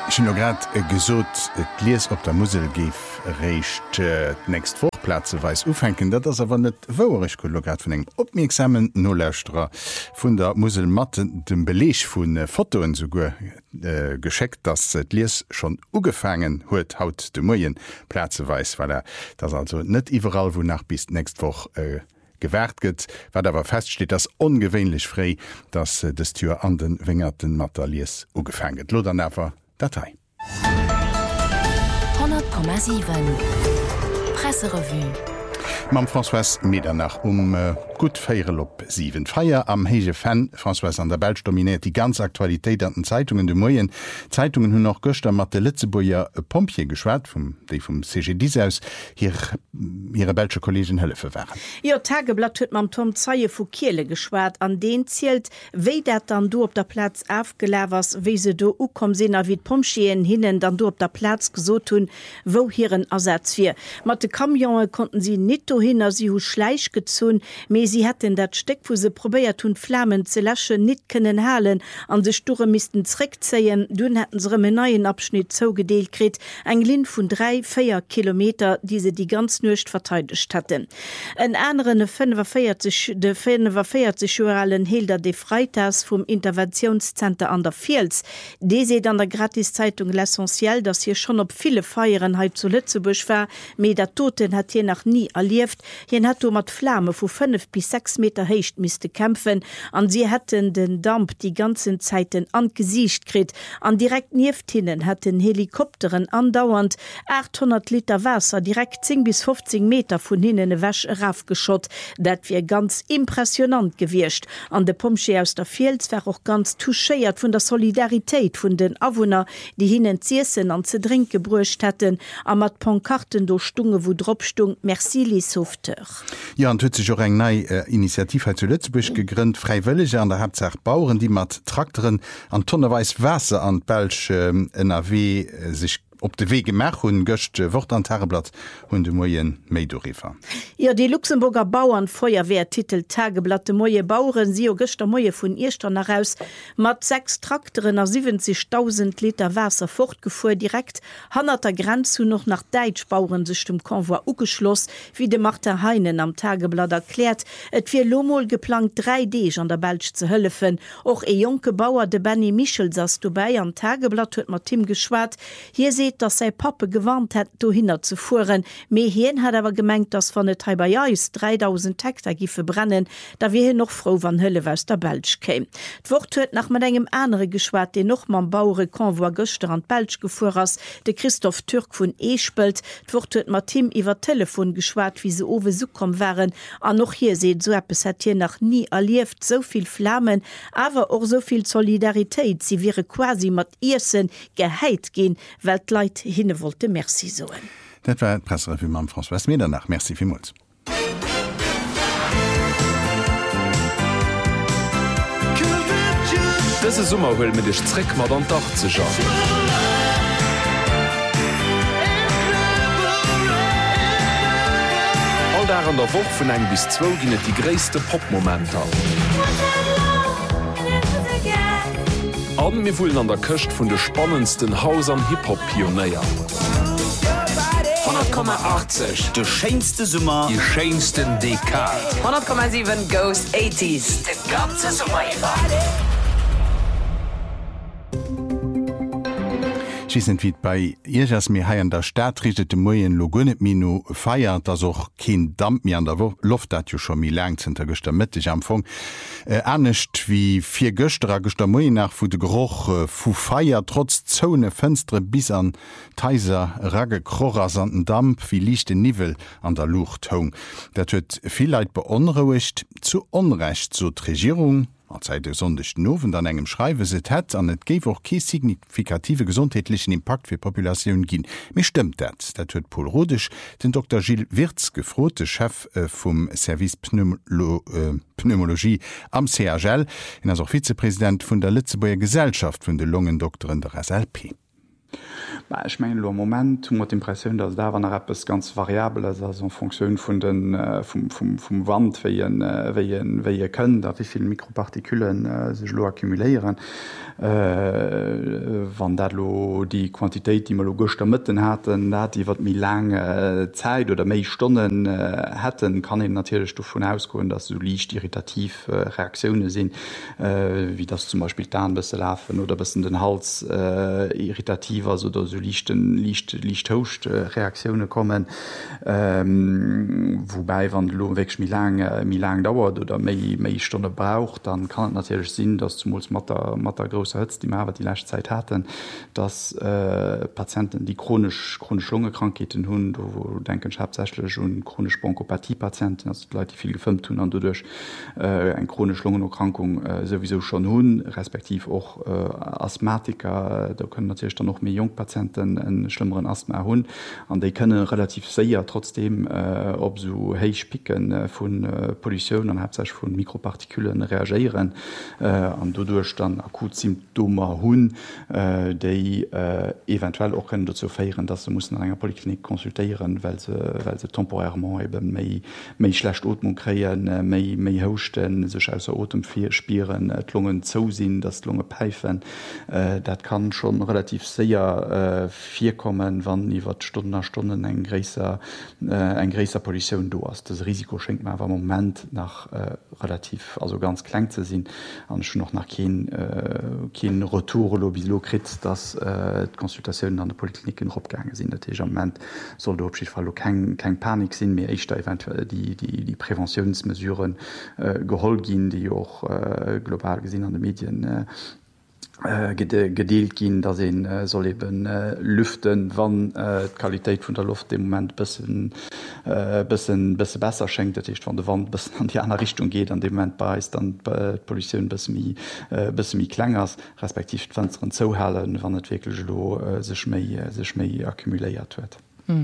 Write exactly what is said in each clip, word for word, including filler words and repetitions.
Ich habe gerade äh, gesagt, et Lies op der Musel gif recht äh, nächst Vorplatze weiß aufhängen, dat das aber nicht wahr grad von einem aufmerksamen Nolläusterer von der Musel Matte dem Beleg von äh, Fotoen sogar äh, geschickt, dass et Lies schon ugefangen huet haut de Moien Platze weiß, weil er das also nicht überall wonach bis nächst Woche äh, gewährt gëtt, wat awer feststeht das ungewöhnlich frei, dass äh, das Tür an den wingerten Mataliers ugefanget. Lo dann einfach Datei. hundert Komma sieben Presserevue. Mam François Medernach um äh, gut Féier op sieben. Feier am hege Fan François an der Belsch dominiert die ganze Aktualität an den Zeitungen de Moien. Zeitungen hunn noch Göster mat de Litzebuier e Pompje geschwert vum déi vum C G D aus hier ihre Belsche Kollegin Hëllefe waren. Ihr Tageblatt huet mam Tom Zeie vu Kiele geschwert, an den zielelt wéi dat dann du op der Platz aufgelewers, wie se do ukom sinn a wie d Pomschien hinnen dann du op der Platz gesot hun, wo hireieren Ersatz fir. mat de Kamioe konnten sie net hin as sie hu schleich gezun, me sie hätten dat Steck wo se probéiert hun Flammen ze laschen net kënnen halen, an se Sture misisten zreck zeien, dun hätten se rem neien Abschnitt zougedeelt krit, eng Lin vun drei Féier Kilometer, die se die ganz nucht verteidigt hatten. En anderen de fünfundvierzig Hilder de Freitags vum Interventionszenter an der Vils. De se an der Gratiszeitung l'essentiel, dass hier schon op viele Feierenheit zu Lützebusch war, me der Toten hat hier nach nie erlieft. Hien hat mat Flamme vu fünf bis sechs Meter heicht miste kämpfen, an sie hätten den Damp die ganzen Zeiten angesicht krit. An direkt nieft hinnen hätten Helikopteren andauernd achthundert Liter Wasser direkt zehn bis fünfzehn Meter von hinnen e wäsch raufgeschott. Dat wir ganz impressionant gewircht. An de Pomsche aus der Vils war auch ganz touchéiert von der Solidarität von den Awohner, die hinnen ziessen an ze drink gebrucht hätten, am mat Pankarten do Stunge wo Dropstung Merci les sauveteurs. Ja, und huet sich auch eng nei äh, Initiativ zu Lützebusch gegrünnt, Freiwillige an der Hauptsache Bauern, die mat Traktoren an tonneweis Wasser an Belsch äh, N R W äh, sich op de Wege mech hun gëcht Wort an Tageblatt hun de Moien Meidorifer. Ja, die Luxemburger Bauern Feuerwehr Titel Tageblatt de Moie Bauern sie gëcht der Moie vun Eter heraus mat sechs Traktoren a siebzigtausend Liter Wasser fortgefuhr direkt hanner der Grenz zu noch nach Deitsch Bauern sech dem Konvoi ugeschloss, wie de Martha Heinen am Tageblatt erklärt, et fir Lomol geplant drei D an der Belsch ze hëllefen. Och e jonke Bauer de Benny Michel sass du bei am Tageblatt huet mat Tim geschwart. Hier se dass sei Pappe gewarnt hat, do hinner zu fuhren. Mehien hat aber gemengt, dass von der Taibaiais dreitausend Hektar gife brennen, da wir hier noch froh van Hölle aus der Belsch käm. D'Wort huet nach mat engem andere geschwart, den noch man Bauere Konvoi Göster an Belsch gefuhr ass, de Christoph Türk vun Eespelt. D'Wort huet mat Tim iwwer Telefon geschwart, wie se owe sukom waren. An noch hier seht, so etwas hat hier noch nie erlieft, soviel Flammen, aber auch soviel Solidarität. Sie wäre quasi mat Irsen geheit gehen, weil Leiit hinne wollte Merci soen. Dat war Presserevue mam François Medernach. Merci vielmals. Dëse Summer hull mit dech Zréck mat an Dach ze schaffen. All da an der Woch vun eng bis zwo ginnet die gréste Popmomenter. An mir vullen an der Köcht vun de spannendsten Haus am Hip-Hop-Pioneier. hundert Komma achtzig de scheinste Summer, die scheinsten Dekad. hundert Komma sieben Ghost achtziger. De ganze Summer. Schießend wie bei Irjas mir hai an der Stadt richtet de Moien Logunnet Minu feiert, dass auch kein Damp mir an der Luft dat jo schon mi lang zenter Göster mittig am Fong. Äh, Ernecht wie vier Gösterer Göster Moien nach vu de Geruch äh, fu feier trotz Zone Fenstre bis an Teiser ragge Kroras an den Damp wie lichte Nivel an der Luft hong. Dat huet viel Leid beunruhigt, zu Unrecht zur Regierung. Seit der sondechten Nowen an engem Schreiwe se het an et géif och ke signifikative gesundheitlichen Impact fir Populationun ginn. Mi stimmt dat. Dat huet Paul Rodech den Doktor Gilles Wirz gefrote Chef äh, vum Service Pneumolo, äh, Pneumologie am C H L en as auch Vizepräsident vun der Litzebuier Gesellschaft vun de Lungendoktoren der S L P. Ich meine lo moment mat d'Impressioun, dats da wann er App ganz variabel as Funktionun vun den vum, vum, vum Wand wéi je kënnen, dat wieviel Mikropartikulen äh, sech lo akkumuléieren. Äh, wann dat lo die Quantitéit, die mal lo gocht ermëtten hatten, dat iwwer mi lange äh, Zeit oder méi Stunden äh, hätten, kann en natürlich davon ausgoen, dass so liicht irritativ äh, Reaktionen sinn, äh, wie das zum Beispiel da bisse laufen oder bis den Hals äh, irritativer oder so lichten licht licht hocht äh, Reaktionen kommen, ähm, wobei wann lo weg mi lang äh, mi lang dauert oder méi méi Stunde braucht, dann kann natürlich sinn, dass zum mat der große Hütz, die Mawer die Lächzeit hatten, dass äh, Patienten die chronisch chronisch Lungekrankheiten hunn, wo denken hauptsächlich schon chronisch Bronchopathie-Patienten, also Leute die viel gefilmt tun an dadurch äh, eine chronische Lungenerkrankung äh, sowieso schon hun, respektiv auch äh, Asthmatiker, da können natürlich dann noch mehr Jungpatienten einen schlimmeren Asthma hun, und die können relativ sehr trotzdem äh, ob so heich picken äh, von äh, Pollution und hauptsächlich von Mikropartikulen reagieren äh, und dadurch dann akut Symptome hun, äh, die äh, eventuell auch können dazu feieren, dass sie müssen an einer Poliklinik konsultieren, weil sie, weil sie temporairement eben méi méi schlecht Atmung kreien, méi méi hochten, sech aus Atem spieren, et Lungen zousinn, das Lunge peifen. Äh, dat kann schon relativ séier vier äh, kommen, wann iwwer Stunden nach Stunden eng gräser äh, eng gräser Pollution do hast. Das Risiko schenkt man aber moment nach äh, relativ also ganz klein ze sinn, an schon noch nach kein, äh, kein Retour lo bis lo krit, dass äh, Konsultationen an der Polikliniken opgange sind. Dat moment soll op fall kein, kein Panik sinn mehr ich da eventuell die die die Präventionsmesuren äh, geholt gin, die auch äh, global gesinn an den Medien äh, äh, gedeelt gin, da se äh, soll eben äh, lüften, wann äh, Qualität vun der Luft im moment bisschen äh, bisschen bisschen besser schenkt, dat ich van der Wand bis an die andere Richtung geht, an dem moment bei ist dann äh, Pollution bis mi äh, bis mi klengers respektiv Fenstern zohalen, wann het wirklich lo äh, sech méi sech méi akkumuléiert huet.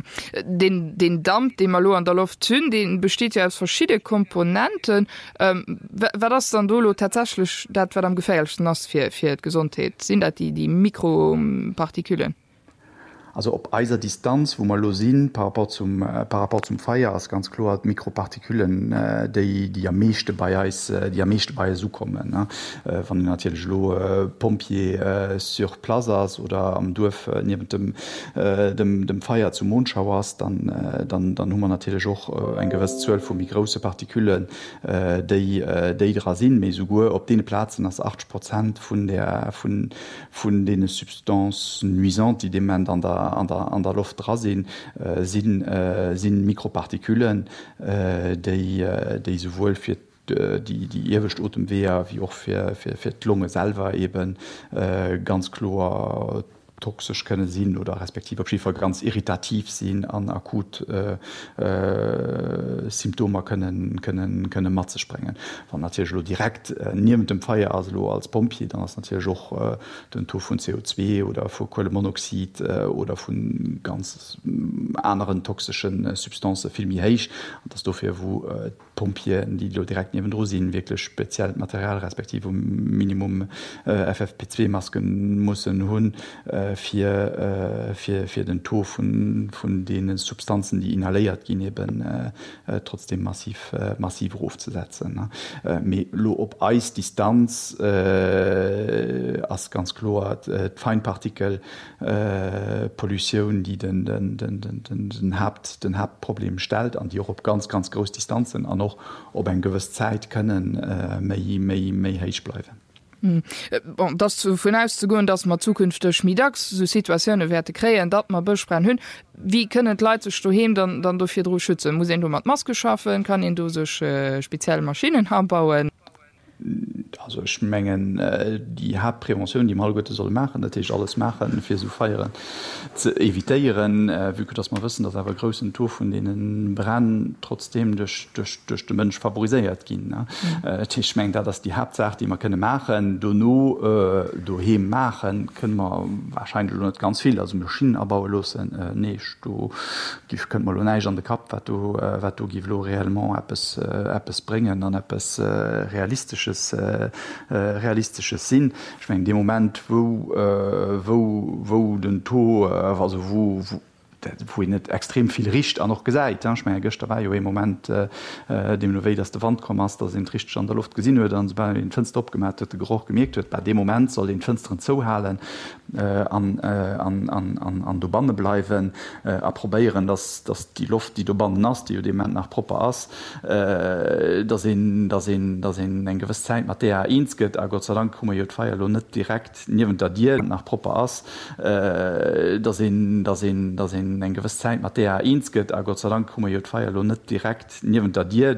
Den, den Dampf, den man lo an der Luft zünn, den besteht ja aus verschiedene Komponenten. Ähm, war das dann dolo tatsächlich dat wat am gefährlichsten ass für, für Gesundheit? Sind das die, die Mikropartikulen? Also op eiser Distanz, wo man lo sinn par rapport zum, äh, par rapport zum Feier as ganz klar Mikropartikulen, äh, die die am meeschte bei Eis, äh, die am meeschte bei so kommen. Ne? Äh, van den natürlich lo äh, Pompier äh, sur Plazas oder am Dorf äh, neben dem, äh, dem, dem Feier zum Mondschauers, dann, äh, dann, dann hummer natürlich auch äh, ein gewiss zwölf vu mi große Partikulen, äh, die äh, dra sinn, me so gut op den Platzen as achtzig Prozent von der von, von den Substanzen nuisant, die dem man an der An der, an der Luft dra sinn äh, sinn äh, Mikropartikulen, äh, die, äh, die sowohl fir die die ewcht Atemwehr wie auch für, für, für die Lunge selber eben äh, ganz klar toxisch können sinn oder respektiv op Schiffer ganz irritativ sinn an akut äh, äh, Symptome können können können Matze sprengen. Van natürlich direkt äh, nie mit dem Feier also als Pompier, dann hast natürlich auch äh, den To von C O zwei oder von Kohlemonoxid äh, oder von ganz äh, anderen toxischen äh, Substanzen filmi heich, und das dafür wo äh, Pompier, die du direkt neben Rosin wirklich speziell Material respektive um Minimum äh, F F P zwei Masken muss hun äh, für, für, für den To von, von den Substanzen, die inhaliert gehen, eben äh, äh, trotzdem massiv, äh, massiv aufzusetzen. Ne? Äh, lo op Eisdistanz äh, als ganz klar äh, Feinpartikel äh, Pollution, die den, den, den, den, den, den, Haupt, den Hauptproblem stellt, an die auch op ganz ganz groß Distanzen an noch op en gewisse Zeit können äh, méi méi méi heich bleiben. Bon, das davon auszugehen, dass man zukünftig Midags so Situationen Werte kreen, dat man besprechen hun. Wie können Leute sich daheim dann, dann dafür schützen? Muss du mat Maske schaffen? Kann du sich äh, spezielle Maschinen haben? Also ich mengen äh, die Hauptprävention, die mal soll machen, natürlich alles machen für so feieren zu evitieren, äh, wie dass man wissen, dass aber großen Tour von denen Brand trotzdem durch, durch, durch den Mensch favorisiert gehen. Ne? Mhm. Äh, ich mengt da, dass die Hauptsache, die man können machen, du nur äh, du machen, können wir wahrscheinlich nicht ganz viel, also Maschinen abbauen lassen, äh, nicht. Du könnt mal nicht an den Kopf, was du, äh, was du reellement etwas, äh, etwas bringen, dann etwas äh, realistisches äh, äh, realistische Sinn. Ich mein, in dem Moment wo, äh, wo, wo den To äh, also wo, wo wo net extrem viel rich an noch gesäit ich mein, gest war jo im moment äh, dem noéi dats de Wand kommmers dats en Tricht an der Luft gesinn huet an bei den Fënster opgemerkt huet Geruch gemerkt huet bei dem moment soll den Fënsteren zohalen äh, an, äh, an, an, an, an do Bande bleiwen äh, approbéieren dass, dass die Luft die do Banden ass die dem nach proper ass äh, da sinn eng gewiss Zeit mat der insket a Gott sei Dank komme jo feier lo net direkt niwen der Dir nach proper ass äh, da sinn da sinn da sinn eng gewiss Zeit mat der insket a Gott sei Dank komme jo feier lo net direkt niwen der Dir